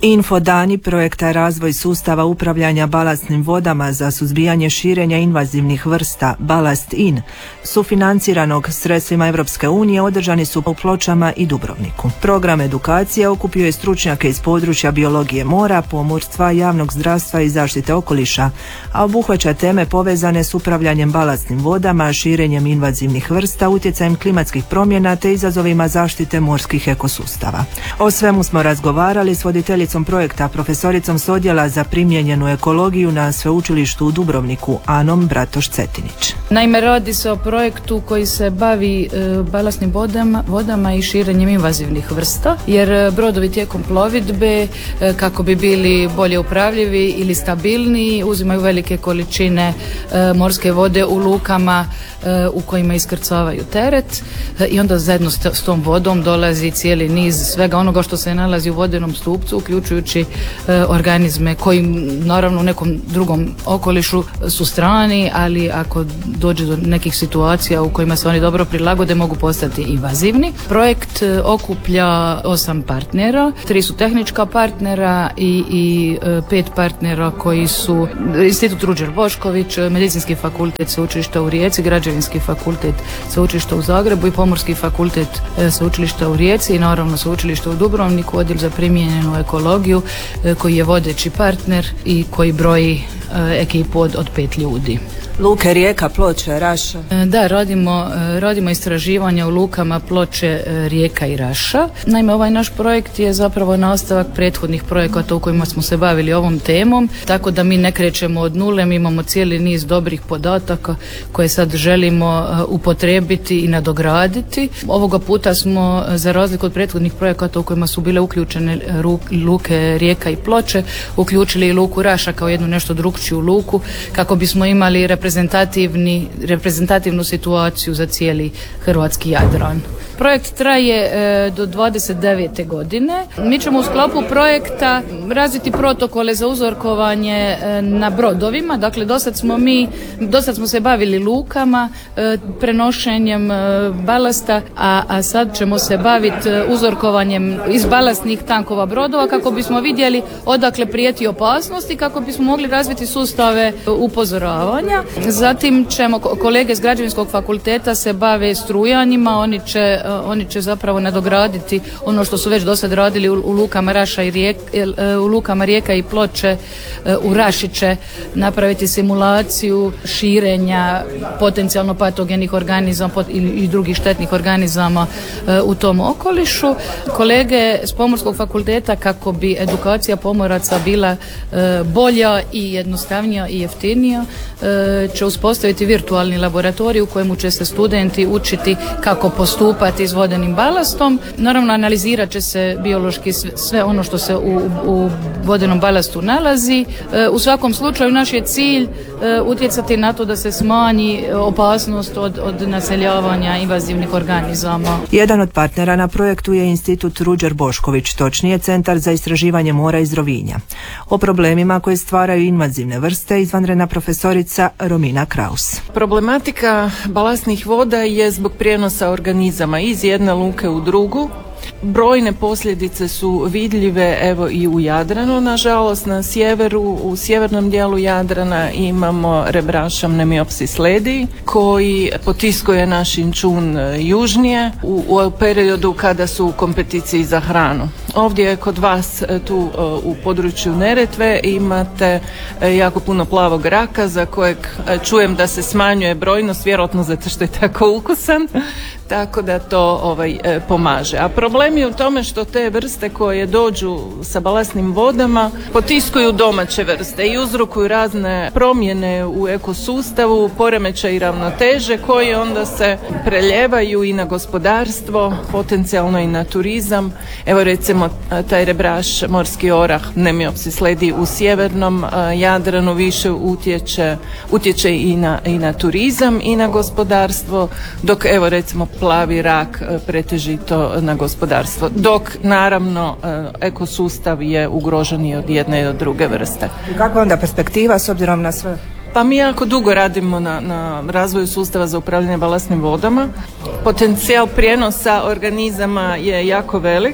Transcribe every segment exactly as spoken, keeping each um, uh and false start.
Infodani projekta Razvoj sustava upravljanja balastnim vodama za suzbijanje širenja invazivnih vrsta Balast In, sufinanciranog sredstvima Europske unije, održani su u Pločama i Dubrovniku. Program edukacije okupio je stručnjake iz područja biologije mora, pomorstva, javnog zdravstva i zaštite okoliša, a obuhvaća teme povezane s upravljanjem balastnim vodama, širenjem invazivnih vrsta, utjecajem klimatskih promjena te izazovima zaštite morskih ekosustava. O svemu smo razgovarali s voditeljicom projekta, profesoricom s odjela za primijenjenu ekologiju na Sveučilištu u Dubrovniku, Anom Bratoš-Cetinić. Naime, radi se o projektu koji se bavi e, balastnim vodama, vodama i širenjem invazivnih vrsta, jer brodovi tijekom plovidbe, e, kako bi bili bolje upravljivi ili stabilniji, uzimaju velike količine e, morske vode u lukama e, u kojima iskrcavaju teret e, i onda zajedno s, s tom vodom dolazi cijeli niz svega onoga što se nalazi u vodenom stupcu, uključujući e, organizme koji naravno u nekom drugom okolišu su strani, ali ako dođe do nekih situacija u kojima se oni dobro prilagode, mogu postati invazivni. Projekt e, okuplja osam partnera, tri su tehnička partnera i, i e, pet partnera koji su Institut Ruđer Bošković, Medicinski fakultet Sveučilišta u Rijeci, Građevinski fakultet Sveučilišta u Zagrebu i Pomorski fakultet e, Sveučilišta u Rijeci i naravno Sveučilišta u Dubrovniku, odjel za primijenjenu ekologiju e, koji je vodeći partner i koji broji e, ekipu od, od pet ljudi. Luke, Rijeka, Ploče, Raša. Da, radimo, radimo istraživanja u lukama Ploče, Rijeka i Raša. Naime, ovaj naš projekt je zapravo nastavak prethodnih projekata u kojima smo se bavili ovom temom, tako da mi ne krećemo od nule, mi imamo cijeli niz dobrih podataka koje sad želimo upotrijebiti i nadograditi. Ovoga puta smo, za razliku od prethodnih projekata u kojima su bile uključene luke Rijeka i Ploče, uključili i luku Raša kao jednu nešto drukčiju luku, kako bismo imali reprezentativni, reprezentativnu situaciju za cijeli hrvatski Jadran. Projekt traje e, do dvadeset devete godine. Mi ćemo u sklopu projekta razviti protokole za uzorkovanje e, na brodovima. Dakle, dosad smo mi, dosad smo se bavili lukama, e, prenošenjem e, balasta, a, a sad ćemo se baviti e, uzorkovanjem iz balastnih tankova brodova kako bismo vidjeli odakle prijeti opasnost i kako bismo mogli razviti sustave upozoravanja. Zatim ćemo, kolege s Građevinskog fakulteta se bave strujanjima, oni će oni će zapravo nadograditi ono što su već do sad radili u, u lukama Raša i Rijeka, u lukama Rijeka i Ploče. U Raši će napraviti simulaciju širenja potencijalno patogenih organizama ili i drugih štetnih organizama u tom okolišu. Kolege s Pomorskog fakulteta, kako bi edukacija pomoraca bila bolja i jednostavnija i jeftinija, će uspostaviti virtualni laboratorij u kojemu će se studenti učiti kako postupati s vodenim balastom. Naravno, analizirat će se biološki sve ono što se u, u vodenom balastu nalazi. U svakom slučaju naš je cilj utjecati na to da se smanji opasnost od, od naseljavanja invazivnih organizama. Jedan od partnera na projektu je Institut Ruđer Bošković, točnije Centar za istraživanje mora iz Rovinja. O problemima koje stvaraju invazivne vrste izvanredna profesorica Romina Kraus. Problematika balastnih voda je zbog prijenosa organizama iz jedne luke u drugu. Brojne posljedice su vidljive evo i u Jadranu, nažalost na sjeveru, u sjevernom dijelu Jadrana imamo rebrašam Nemiopsis ledii koji potiskuje naš inčun južnije u, u periodu kada su u kompeticiji za hranu. Ovdje kod vas tu u području Neretve imate jako puno plavog raka za kojeg čujem da se smanjuje brojnost, vjerojatno zato što je tako ukusan, tako da to ovaj, pomaže. A problem je u tome što te vrste koje dođu sa balastnim vodama potiskuju domaće vrste i uzrokuju razne promjene u ekosustavu, poremećaj i ravnoteže koji onda se preljevaju i na gospodarstvo, potencijalno i na turizam. Evo recimo taj rebraš, morski orah, Nemiopsis ledii u sjevernom Jadranu više utječe, utječe i na, i na turizam i na gospodarstvo, dok evo recimo plavi rak pretežito na gospodarstvo, dok naravno ekosustav je ugrožen i od jedne i od druge vrste. Kakva je onda perspektiva s obzirom na sve? Pa mi jako dugo radimo na, na razvoju sustava za upravljanje balastnim vodama. Potencijal prijenosa organizama je jako velik.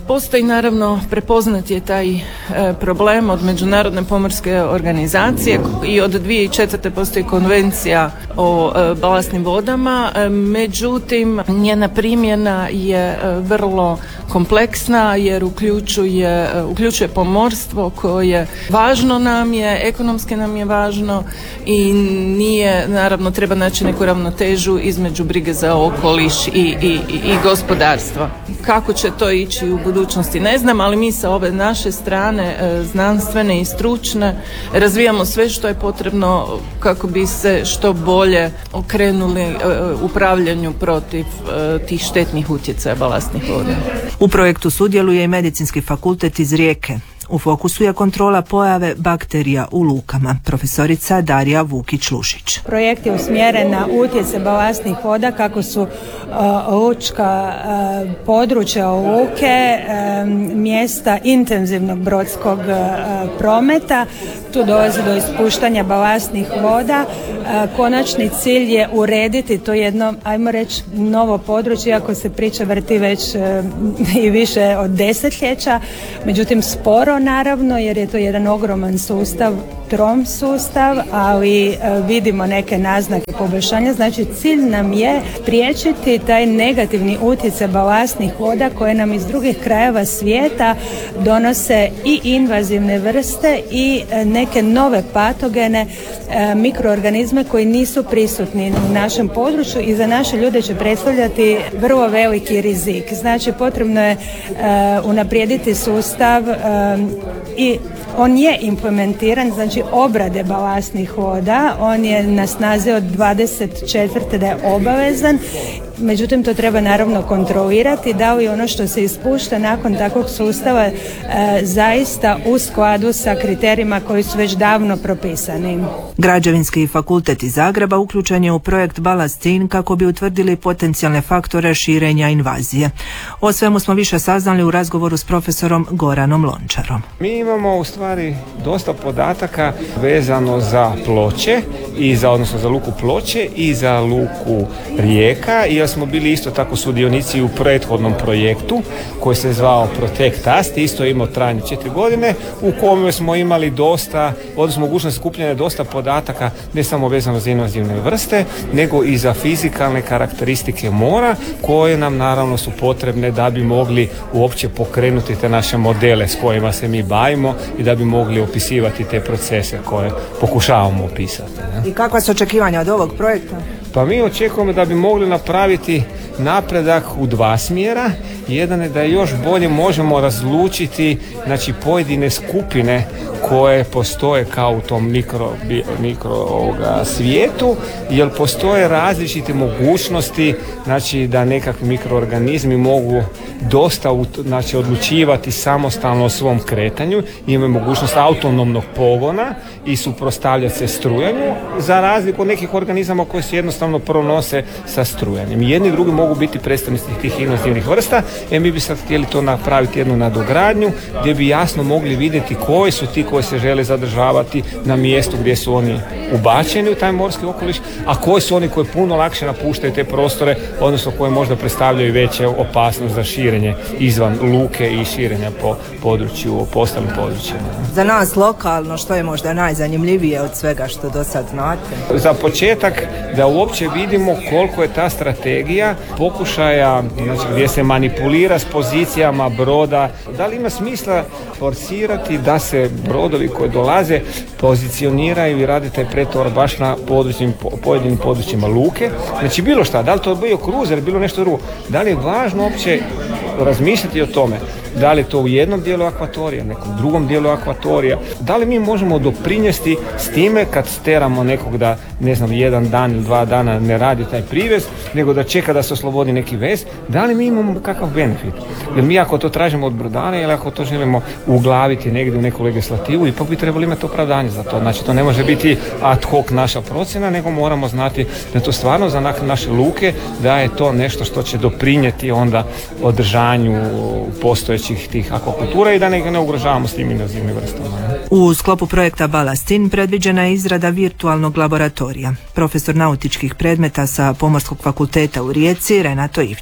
Postoji naravno, prepoznat je taj e, problem od Međunarodne pomorske organizacije i od dvije tisuće četvrte. postoji konvencija o e, balastnim vodama, e, međutim njena primjena je e, vrlo kompleksna jer uključuje, e, uključuje pomorstvo koje važno nam je, ekonomski nam je važno i nije, naravno treba naći neku ravnotežu između brige za okoliš i, i, i gospodarstva. Kako će to ići u budućnosti ne znam, ali mi sa ove naše strane znanstvene i stručne razvijamo sve što je potrebno kako bi se što bolje okrenuli upravljanju protiv tih štetnih utjecaja balastnih voda. U projektu sudjeluje i Medicinski fakultet iz Rijeke. U fokusu je kontrola pojave bakterija u lukama. Profesorica Darija Vukić-Lušić. Projekt je usmjeren na utjecaj balastnih voda kako su uh, lučka uh, područja luke, uh, mjesta intenzivnog brodskog uh, prometa. Tu dolazi do ispuštanja balastnih voda. Uh, konačni cilj je urediti to jedno, ajmo reći, novo područje, iako se priča vrti već uh, i više od desetljeća, međutim sporo naravno, jer je to jedan ogroman sustav, trom sustav, ali e, vidimo neke naznake poboljšanja. Znači cilj nam je spriječiti taj negativni utjecaj balastnih voda koje nam iz drugih krajeva svijeta donose i invazivne vrste i e, neke nove patogene, e, mikroorganizme koji nisu prisutni u našem području i za naše ljude će predstavljati vrlo veliki rizik. Znači potrebno je e, unaprijediti sustav e, i on je implementiran, znači obrade balastnih voda, on je na snazi od dvadeset četvrte. da je obavezan, međutim to treba naravno kontrolirati da li ono što se ispušta nakon takvog sustava e, zaista u skladu sa kriterijima koji su već davno propisani. Građevinski fakultet iz Zagreba uključen je u projekt Balast In kako bi utvrdili potencijalne faktore širenja invazije. O svemu smo više saznali u razgovoru s profesorom Goranom Lončarom. Mi imamo u stvari dosta podataka vezano za Ploče i za, odnosno za luku Ploče i za luku Rijeka, jer smo bili isto tako sudionici u prethodnom projektu koji se zvao Protect Us, isto imao trajanje četiri godine, u kome smo imali dosta, odnosno mogućnost skupljanja dosta podataka ne samo vezano za invazivne vrste, nego i za fizikalne karakteristike mora koje nam naravno su potrebne da bi mogli uopće pokrenuti te naše modele s kojima se mi bavimo i da bi mogli opisivati te procese koje pokušavamo opisati. Ne? I kakva su očekivanja od ovog projekta? Pa mi očekujemo da bi mogli napraviti napredak u dva smjera. Jedan je da još bolje možemo razlučiti, znači, pojedine skupine koje postoje kao u tom mikro, mikro ovoga svijetu, jer postoje različite mogućnosti, znači da nekakvi mikroorganizmi mogu dosta znači, odlučivati samostalno o svom kretanju, imaju mogućnost autonomnog pogona i suprotstavljati se strujanju, za razliku od nekih organizama koji se jednostavno pronose sa strujanjem. Jedni i drugi mogu biti predstavnici tih invazivnih vrsta, e mi bi sad htjeli to napraviti jednu nadogradnju gdje bi jasno mogli vidjeti koji su ti koji se žele zadržavati na mjestu gdje su oni ubačeni u taj morski okoliš, a koji su oni koji puno lakše napuštaju te prostore, odnosno koji možda predstavljaju veće opasnost za širenje izvan luke i širenja po području, po ostalim područjima. Za nas lokalno, što je možda najzanimljivije od svega što do sad znate? Za početak da uopće vidimo koliko je ta strategija pokušaja, znači gdje se manipulira s pozicijama broda, da li ima smisla forsirati da se brodovi koji dolaze pozicioniraju i rade taj pretovar baš na područnim, pojedinim područjima luke. Znači bilo šta, da li to bio kruzer, bilo nešto drugo, da li je važno uopće razmišljati o tome, da li je to u jednom dijelu akvatorija, nekom drugom dijelu akvatorija, da li mi možemo doprinijeti s time kad steramo nekog da, ne znam, jedan dan ili dva dana ne radi taj privez, nego da čeka da se oslobodi neki vez, da li mi imamo kakav benefit? Jer mi ako to tražimo od brodara ili ako to želimo uglaviti negdje u neku legislativu, ipak bi trebali imati opravdanje za to. Znači to ne može biti ad hoc naša procjena, nego moramo znati da je to stvarno za naše luke, da je to nešto što će doprinijeti onda održanju postojećih tih akvakultura i da ne, ne ugrožavamo s tim invazivnim vrstama. U sklopu projekta Balast In predviđena je izrada virtualnog laboratorija. Profesor nautičkih predmeta sa Pomorskog fakulteta u Rijeci Renato Ivče.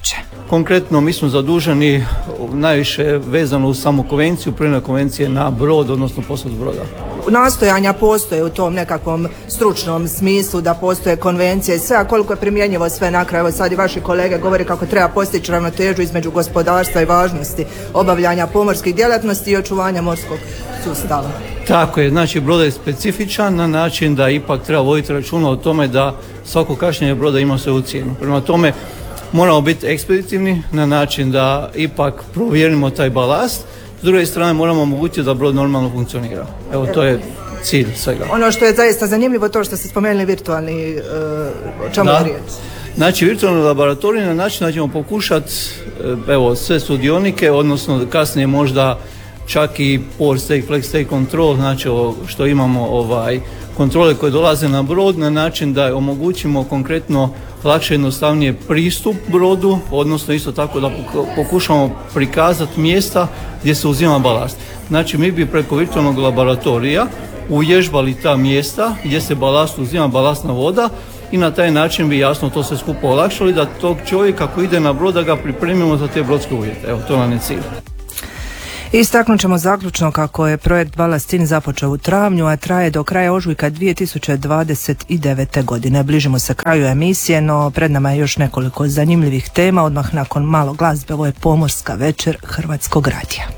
Konkretno mi smo zaduženi najviše vezano uz samu konvenciju, primjena konvencije na brod, odnosno posad broda. Nastojanja postoje u tom nekakvom stručnom smislu da postoje konvencije i sve, a koliko je primjenjivo sve na kraju. Sad i vaši kolege govori kako treba postići ravnotežu između gospodarstva i važnosti obavljanja pomorskih djelatnosti i očuvanja morskog sustava. Tako je, znači broda je specifičan na način da ipak treba voditi računa o tome da svako kašnjenje broda ima svoju cijenu. Prema tome moramo biti ekspeditivni na način da ipak provjerimo taj balast. S druge strane moramo omogućiti da brod normalno funkcionira. Evo to je cilj svega. Ono što je zaista zanimljivo to što ste spomenuli virtualni, o čemu je riječ? Znači virtualni laboratorij na način da ćemo pokušati evo sve sudionike, odnosno kasnije možda čak i port stake, flex stake control, znači što imamo ovaj kontrole koje dolaze na brod na način da omogućimo konkretno lakše jednostavnije pristup brodu, odnosno isto tako da pokušamo prikazati mjesta gdje se uzima balast. Znači mi bi preko virtualnog laboratorija uvježbali ta mjesta gdje se balast uzima, balastna voda, i na taj način bi jasno to sve skupo olakšali da tog čovjeka koji ide na brod da ga pripremimo za te brodske uvjete. Evo, to nam je cilj. Istaknut ćemo zaključno kako je projekt Balast In započeo u travnju, a traje do kraja ožujka dvije tisuće dvadeset devete. godine. Bližimo se kraju emisije, no pred nama je još nekoliko zanimljivih tema. Odmah nakon malo glazbe, ovo je Pomorska večer Hrvatskog radija.